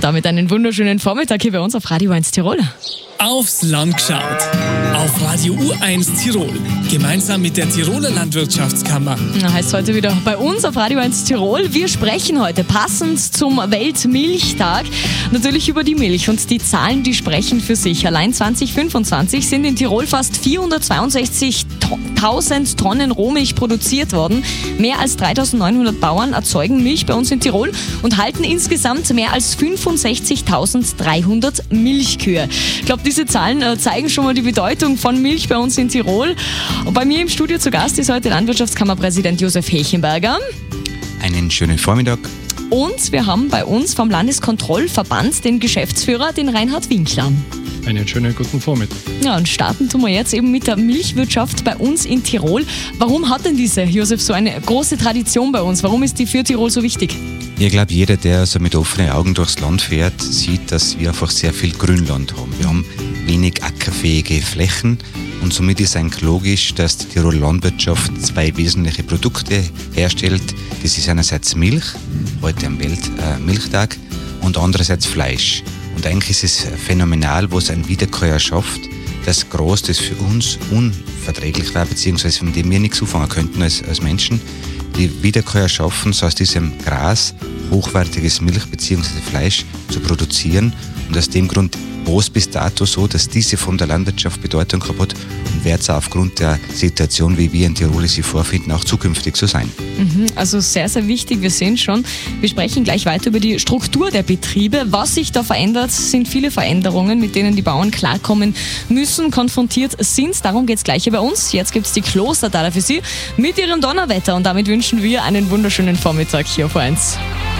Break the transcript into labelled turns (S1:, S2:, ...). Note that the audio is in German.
S1: damit einen wunderschönen Vormittag hier bei uns auf Radio 1 Tirol.
S2: Aufs Land geschaut. Auf Radio U1 Tirol. Gemeinsam mit der Tiroler Landwirtschaftskammer.
S1: Heißt heute wieder bei uns auf Radio 1 Tirol. Wir sprechen heute passend zum Weltmilchtag natürlich über die Milch. Und die Zahlen, die sprechen für sich. Allein 2025 sind in Tirol fast 462.000 Tonnen Rohmilch produziert worden. Mehr als 3.900 Bauern erzeugen Milch bei uns in Tirol und halten insgesamt mehr als 65.300 Milchkühe. Ich glaube, diese Zahlen zeigen schon mal die Bedeutung von Milch bei uns in Tirol. Und bei mir im Studio zu Gast ist heute Landwirtschaftskammerpräsident Josef Hechenberger.
S3: Einen schönen Vormittag.
S1: Und wir haben bei uns vom Landeskontrollverband den Geschäftsführer, den Reinhard Winkler.
S4: Einen schönen guten Vormittag.
S1: Ja, und starten tun wir jetzt eben mit der Milchwirtschaft bei uns in Tirol. Warum hat denn diese, Josef, so eine große Tradition bei uns? Warum ist die für Tirol so wichtig?
S3: Ich glaube, jeder, der so mit offenen Augen durchs Land fährt, sieht, dass wir einfach sehr viel Grünland haben. Wir haben wenig ackerfähige Flächen und somit ist eigentlich logisch, dass die Tiroler Landwirtschaft zwei wesentliche Produkte herstellt. Das ist einerseits Milch, heute am Weltmilchtag, und andererseits Fleisch. Und eigentlich ist es phänomenal, was ein Wiederkäuer schafft, das Gras, das für uns unverträglich war, beziehungsweise mit dem wir nichts anfangen könnten als Menschen. Die Wiederkäuer schaffen, so aus diesem Gras hochwertiges Milch bzw. Fleisch zu produzieren. Und aus dem Grund war es bis dato so, dass diese von der Landwirtschaft Bedeutung gehabt hat und wird es aufgrund der Situation, wie wir in Tirol sie vorfinden, auch zukünftig so sein.
S1: Also sehr, sehr wichtig. Wir sehen schon, wir sprechen gleich weiter über die Struktur der Betriebe. Was sich da verändert, sind viele Veränderungen, mit denen die Bauern klarkommen müssen, konfrontiert sind. Darum geht es gleich hier bei uns. Jetzt gibt es die Klostertaler für Sie mit ihrem Donnerwetter und damit wünschen wir einen wunderschönen Vormittag hier auf 1.